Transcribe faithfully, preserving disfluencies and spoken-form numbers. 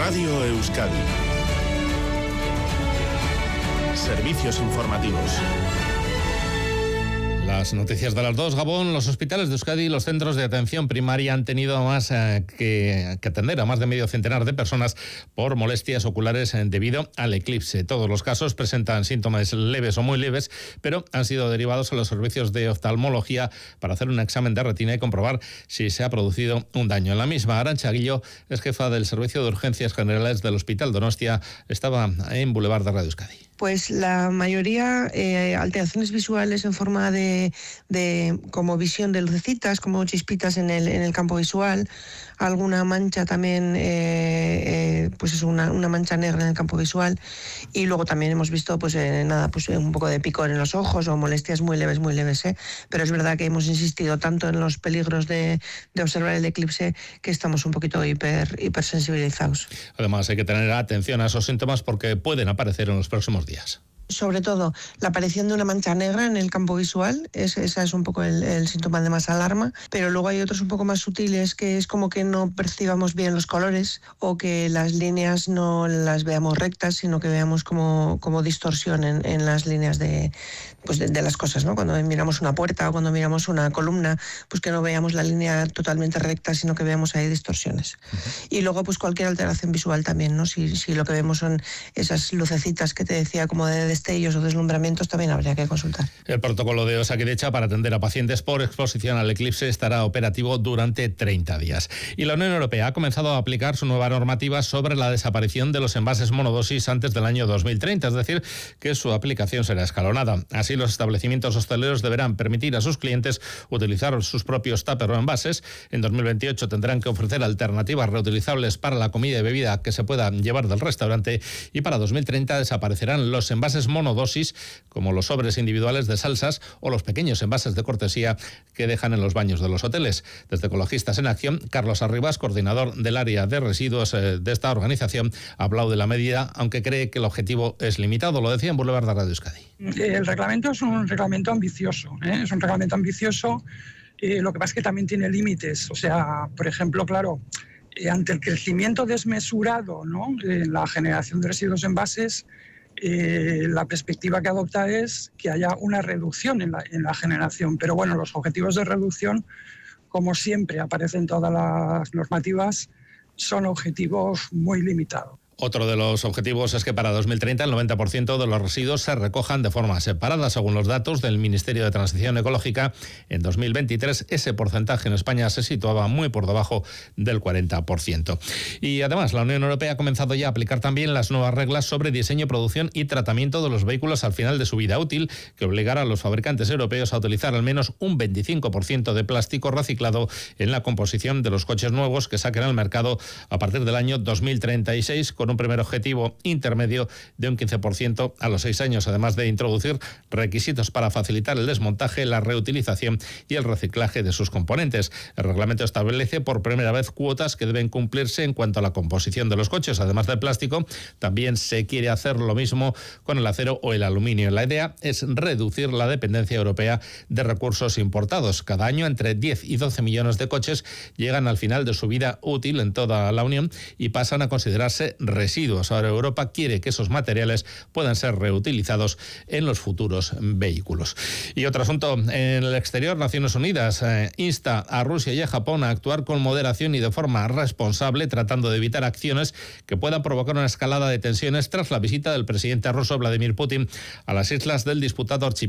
Radio Euskadi. Servicios informativos. Las noticias de las dos. Gabón, los hospitales de Euskadi y los centros de atención primaria han tenido más eh, que, que atender a más de medio centenar de personas por molestias oculares eh, debido al eclipse. Todos los casos presentan síntomas leves o muy leves, pero han sido derivados a los servicios de oftalmología para hacer un examen de retina y comprobar si se ha producido un daño. En la misma, Arantxa Guillo es jefa del Servicio de Urgencias Generales del Hospital Donostia. Estaba en Boulevard de Radio Euskadi. Pues la mayoría eh, alteraciones visuales en forma de, de como visión de lucecitas, como chispitas en el, en el campo visual, alguna mancha también, eh, eh, pues es una, una mancha negra en el campo visual, y luego también hemos visto pues eh, nada, pues un poco de picor en los ojos o molestias muy leves, muy leves, ¿eh? Pero es verdad que hemos insistido tanto en los peligros de, de observar el eclipse que estamos un poquito hiper, hipersensibilizados. Además hay que tener atención a esos síntomas porque pueden aparecer en los próximos días. Sobre todo, la aparición de una mancha negra en el campo visual, es, esa es un poco el, el síntoma de más alarma, pero luego hay otros un poco más sutiles, que es como que no percibamos bien los colores o que las líneas no las veamos rectas, sino que veamos como, como distorsión en, en las líneas de, pues de, de las cosas, ¿no? Cuando miramos una puerta o cuando miramos una columna, pues que no veamos la línea totalmente recta, sino que veamos ahí distorsiones. Uh-huh. Y luego pues cualquier alteración visual también, ¿no? Si, si lo que vemos son esas lucecitas que te decía como de destellos o deslumbramientos, también habría que consultar. El protocolo de Osakidetza para atender a pacientes por exposición al eclipse estará operativo durante treinta días. Y la Unión Europea ha comenzado a aplicar su nueva normativa sobre la desaparición de los envases monodosis antes del año dos mil treinta, es decir, que su aplicación será escalonada. Así, los establecimientos hosteleros deberán permitir a sus clientes utilizar sus propios tuppers o envases. En dos mil veintiocho tendrán que ofrecer alternativas reutilizables para la comida y bebida que se pueda llevar del restaurante, y para dos mil treinta desaparecerán los envases monodosis, como los sobres individuales de salsas o los pequeños envases de cortesía que dejan en los baños de los hoteles. Desde Ecologistas en Acción, Carlos Arribas, coordinador del área de residuos de esta organización, aplaude la medida, aunque cree que el objetivo es limitado. Lo decía en Boulevard de Radio Euskadi. El reglamento es un reglamento ambicioso, ¿eh? es un reglamento ambicioso, eh, lo que pasa es que también tiene límites. O sea, por ejemplo, claro, eh, ante el crecimiento desmesurado, ¿no?, en la generación de residuos envases, Eh, la perspectiva que adopta es que haya una reducción en la, en la generación. Pero bueno, los objetivos de reducción, como siempre aparecen en todas las normativas, son objetivos muy limitados. Otro de los objetivos es que para dos mil treinta el noventa por ciento de los residuos se recojan de forma separada. Según los datos del Ministerio de Transición Ecológica, en dos mil veintitrés ese porcentaje en España se situaba muy por debajo del cuarenta por ciento. Y además, la Unión Europea ha comenzado ya a aplicar también las nuevas reglas sobre diseño, producción y tratamiento de los vehículos al final de su vida útil, que obligará a los fabricantes europeos a utilizar al menos un veinticinco por ciento de plástico reciclado en la composición de los coches nuevos que saquen al mercado a partir del año dos mil treinta y seis, con un primer objetivo intermedio de un quince por ciento a los seis años, además de introducir requisitos para facilitar el desmontaje, la reutilización y el reciclaje de sus componentes. El reglamento establece por primera vez cuotas que deben cumplirse en cuanto a la composición de los coches. Además del plástico, también se quiere hacer lo mismo con el acero o el aluminio. La idea es reducir la dependencia europea de recursos importados. Cada año entre diez y doce millones de coches llegan al final de su vida útil en toda la Unión y pasan a considerarse residuos. Ahora Europa quiere que esos materiales puedan ser reutilizados en los futuros vehículos. Y otro asunto, en el exterior, Naciones Unidas eh, insta a Rusia y a Japón a actuar con moderación y de forma responsable, tratando de evitar acciones que puedan provocar una escalada de tensiones tras la visita del presidente ruso Vladimir Putin a las islas del disputado archipiélago